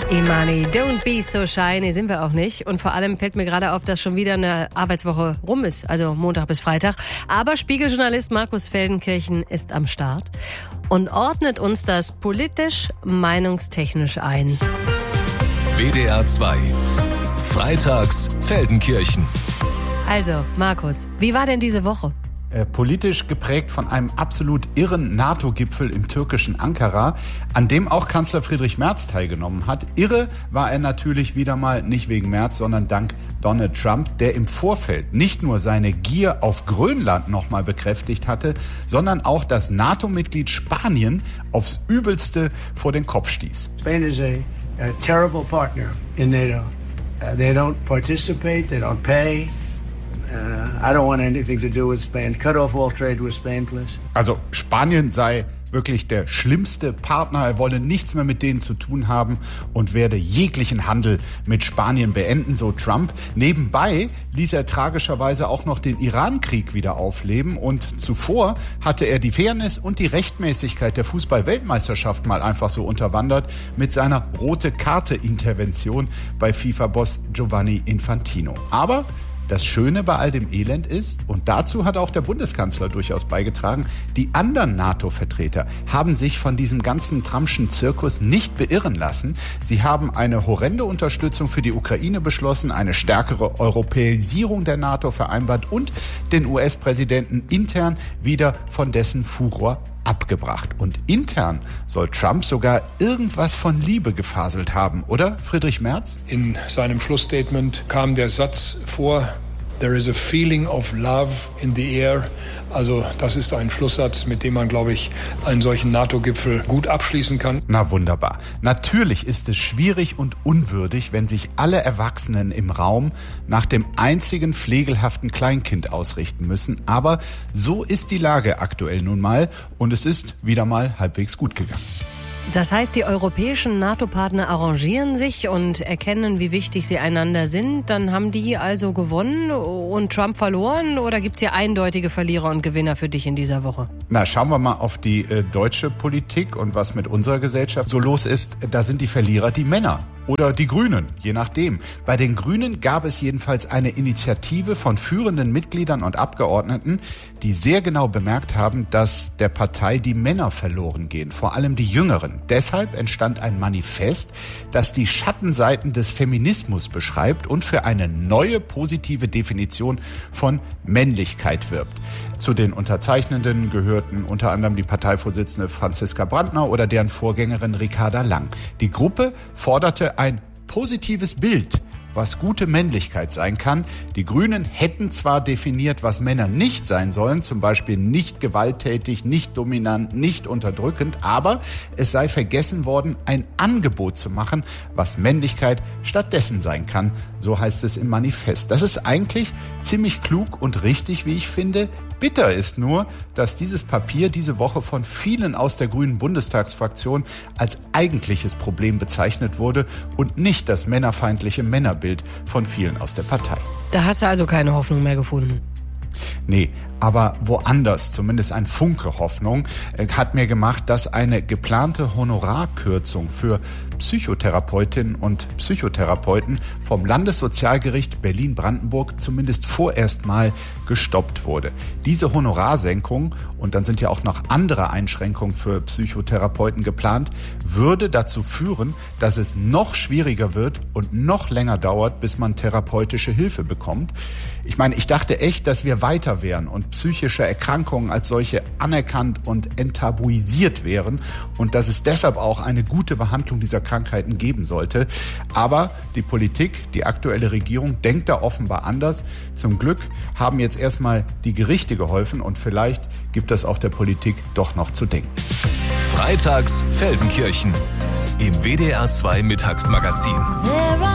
Imani, don't be so shy. Nee, sind wir auch nicht. Und vor allem fällt mir gerade auf, dass schon wieder eine Arbeitswoche rum ist, also Montag bis Freitag. Aber Spiegeljournalist Markus Feldenkirchen ist am Start und ordnet uns das politisch, meinungstechnisch ein. WDR 2. Freitags Feldenkirchen. Also, Markus, wie war denn diese Woche? Politisch geprägt von einem absolut irren NATO-Gipfel im türkischen Ankara, an dem auch Kanzler Friedrich Merz teilgenommen hat. Irre war er natürlich wieder mal nicht wegen Merz, sondern dank Donald Trump, der im Vorfeld nicht nur seine Gier auf Grönland nochmal bekräftigt hatte, sondern auch das NATO-Mitglied Spanien aufs Übelste vor den Kopf stieß. Spain is a terrible partner in NATO. They don't participate, they don't pay. I don't want anything to do with Spain. Cut off all trade with Spain, please. Also Spanien sei wirklich der schlimmste Partner. Er wolle nichts mehr mit denen zu tun haben und werde jeglichen Handel mit Spanien beenden, so Trump. Nebenbei ließ er tragischerweise auch noch den Iran-Krieg wieder aufleben und zuvor hatte er die Fairness und die Rechtmäßigkeit der Fußball-Weltmeisterschaft mal einfach so unterwandert mit seiner Rote-Karte-Intervention bei FIFA-Boss Giovanni Infantino. Aber das Schöne bei all dem Elend ist, und dazu hat auch der Bundeskanzler durchaus beigetragen, die anderen NATO-Vertreter haben sich von diesem ganzen Trumpschen Zirkus nicht beirren lassen. Sie haben eine horrende Unterstützung für die Ukraine beschlossen, eine stärkere Europäisierung der NATO vereinbart und den US-Präsidenten intern wieder von dessen Furor abgebracht. Und intern soll Trump sogar irgendwas von Liebe gefaselt haben, oder, Friedrich Merz? In seinem Schlussstatement kam der Satz vor: There is a feeling of love in the air. Also das ist ein Schlusssatz, mit dem man, glaube ich, einen solchen NATO-Gipfel gut abschließen kann. Na wunderbar. Natürlich ist es schwierig und unwürdig, wenn sich alle Erwachsenen im Raum nach dem einzigen pflegelhaften Kleinkind ausrichten müssen. Aber so ist die Lage aktuell nun mal und es ist wieder mal halbwegs gut gegangen. Das heißt, die europäischen NATO-Partner arrangieren sich und erkennen, wie wichtig sie einander sind. Dann haben die also gewonnen und Trump verloren? Oder gibt's hier eindeutige Verlierer und Gewinner für dich in dieser Woche? Na, schauen wir mal auf die deutsche Politik und was mit unserer Gesellschaft so los ist. Da sind die Verlierer die Männer. Oder die Grünen, je nachdem. Bei den Grünen gab es jedenfalls eine Initiative von führenden Mitgliedern und Abgeordneten, die sehr genau bemerkt haben, dass der Partei die Männer verloren gehen, vor allem die Jüngeren. Deshalb entstand ein Manifest, das die Schattenseiten des Feminismus beschreibt und für eine neue positive Definition von Männlichkeit wirbt. Zu den Unterzeichnenden gehörten unter anderem die Parteivorsitzende Franziska Brandner oder deren Vorgängerin Ricarda Lang. Die Gruppe forderte ein positives Bild, was gute Männlichkeit sein kann. Die Grünen hätten zwar definiert, was Männer nicht sein sollen, zum Beispiel nicht gewalttätig, nicht dominant, nicht unterdrückend, aber es sei vergessen worden, ein Angebot zu machen, was Männlichkeit stattdessen sein kann. So heißt es im Manifest. Das ist eigentlich ziemlich klug und richtig, wie ich finde. Bitter ist nur, dass dieses Papier diese Woche von vielen aus der grünen Bundestagsfraktion als eigentliches Problem bezeichnet wurde und nicht das männerfeindliche Männerbild von vielen aus der Partei. Da hast du also keine Hoffnung mehr gefunden? Nee, aber woanders, zumindest ein Funke Hoffnung, hat mir gemacht, dass eine geplante Honorarkürzung für Psychotherapeutinnen und Psychotherapeuten vom Landessozialgericht Berlin-Brandenburg zumindest vorerst mal gestoppt wurde. Diese Honorarsenkung, und dann sind ja auch noch andere Einschränkungen für Psychotherapeuten geplant, würde dazu führen, dass es noch schwieriger wird und noch länger dauert, bis man therapeutische Hilfe bekommt. Ich meine, ich dachte echt, dass wir weiter wären und psychische Erkrankungen als solche anerkannt und enttabuisiert wären und dass es deshalb auch eine gute Behandlung dieser Krankheiten geben sollte. Aber die Politik, die aktuelle Regierung denkt da offenbar anders. Zum Glück haben jetzt erstmal die Gerichte geholfen und vielleicht gibt es auch der Politik doch noch zu denken. Freitags Feldenkirchen im WDR 2 Mittagsmagazin.